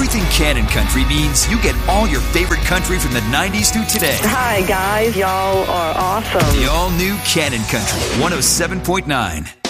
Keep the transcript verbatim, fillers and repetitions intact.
Everything Cannon Country means you get all your favorite country from the nineties through today. Hi, guys. Y'all are awesome. The all-new Cannon Country, one oh seven point nine.